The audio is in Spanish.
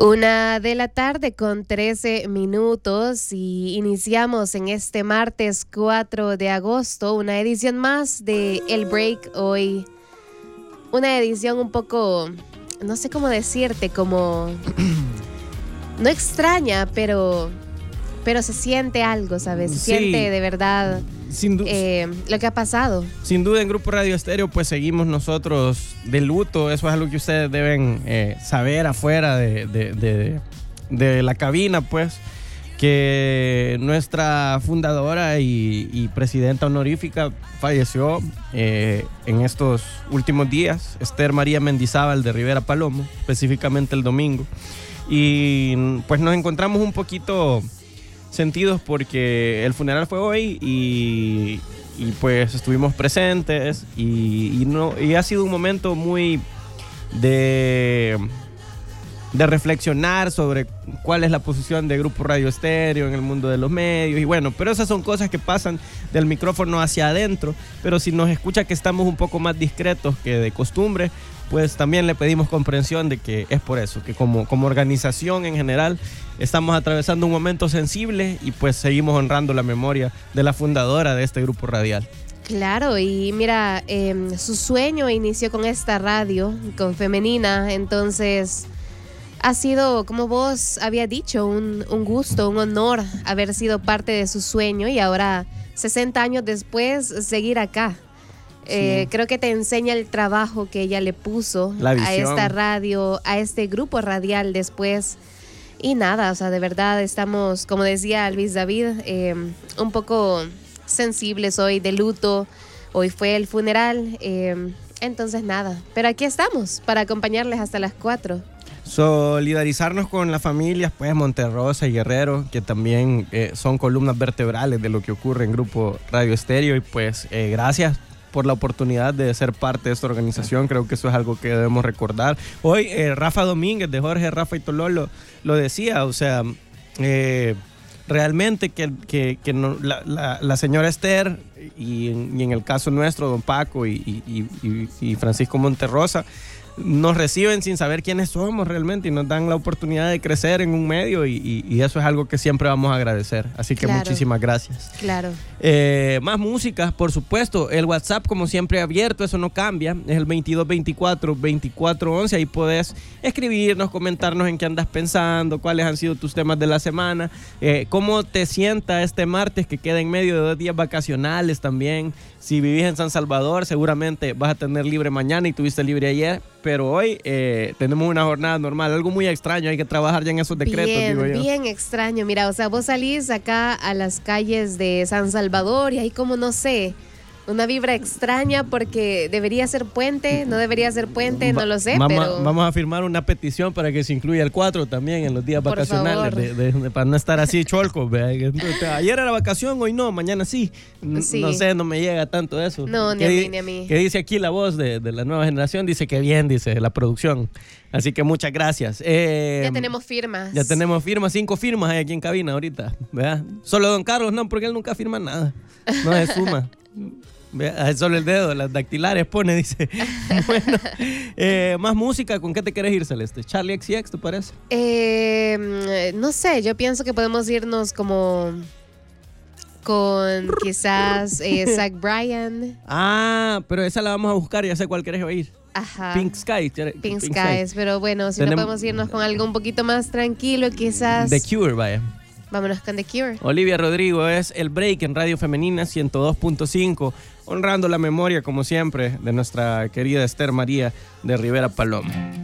1:00 con 13 minutos y iniciamos en este martes 4 de agosto una edición más de El Break. Hoy una edición un poco, no sé cómo decirte, como no extraña, pero se siente algo, ¿sabes? Se siente de verdad lo que ha pasado. Sin duda en Grupo Radio Estéreo pues seguimos nosotros de luto. Eso es algo que ustedes deben saber afuera de la cabina, pues, que nuestra fundadora y presidenta honorífica falleció en estos últimos días, Esther María Mendizábal de Rivera Palomo, específicamente el domingo. Y pues nos encontramos un poquito sentidos porque el funeral fue hoy y pues estuvimos presentes y ha sido un momento muy de reflexionar sobre cuál es la posición de Grupo Radio Estéreo en el mundo de los medios. Y bueno, pero esas son cosas que pasan del micrófono hacia adentro. Pero si nos escucha que estamos un poco más discretos que de costumbre, pues también le pedimos comprensión de que es por eso, que como organización en general estamos atravesando un momento sensible y pues seguimos honrando la memoria de la fundadora de este grupo radial. Claro, y mira, su sueño inició con esta radio, con Femenina, entonces ha sido, como vos habías dicho, un gusto, un honor haber sido parte de su sueño y ahora, 60 años después, seguir acá. Sí. Creo que te enseña el trabajo que ella le puso a esta radio, a este grupo radial después. Y nada, o sea, de verdad estamos, como decía Luis David, un poco sensibles hoy, de luto. Hoy fue el funeral, entonces nada. Pero aquí estamos para acompañarles hasta las 4. Solidarizarnos con las familias, pues, Monterrosa y Guerrero, que también son columnas vertebrales de lo que ocurre en Grupo Radio Estéreo. Y pues gracias por la oportunidad de ser parte de esta organización. Creo que eso es algo que debemos recordar. Hoy Rafa Domínguez de Jorge, Rafa y Tololo lo decía, o sea, realmente que no, la señora Esther y en el caso nuestro, don Paco y Francisco Monterrosa, nos reciben sin saber quiénes somos realmente y nos dan la oportunidad de crecer en un medio y eso es algo que siempre vamos a agradecer. Así que muchísimas gracias. Claro. Más música, por supuesto. El WhatsApp, como siempre, abierto, eso no cambia. Es el 2224-2411. Ahí podés escribirnos, comentarnos en qué andas pensando, cuáles han sido tus temas de la semana, cómo te sienta este martes que queda en medio de 2 días vacacionales también. Si vivís en San Salvador, seguramente vas a tener libre mañana y tuviste libre ayer, pero hoy tenemos una jornada normal, algo muy extraño, hay que trabajar ya en esos decretos, digo yo. Bien extraño, mira, o sea, vos salís acá a las calles de San Salvador y hay como, no sé, una vibra extraña porque debería ser puente, no debería ser puente, no lo sé, pero vamos a firmar una petición para que se incluya el 4 también en los días vacacionales, para no estar así cholco. Ayer era vacación, hoy no, mañana sí. No sé, no me llega tanto eso. No, ni a mí. Que dice aquí la voz de la nueva generación, dice que bien, dice la producción. Así que muchas gracias. Ya tenemos firmas. 5 firmas hay aquí en cabina ahorita, ¿verdad? Solo don Carlos no, porque él nunca firma nada. No se suma. Solo el dedo, las dactilares pone, dice. Bueno, más música, ¿con qué te querés ir, Celeste? ¿Charlie XCX, te parece? No sé, yo pienso que podemos irnos como con quizás Zach Bryan. Pero esa la vamos a buscar, ya sé cuál querés oír. Ajá. Pink Skies, pero bueno, si no podemos irnos con algo un poquito más tranquilo, quizás The Cure, vaya. Vámonos con The Cure. Olivia Rodrigo, es El Break en Radio Femenina 102.5, honrando la memoria, como siempre, de nuestra querida Esther María de Rivera Palomo.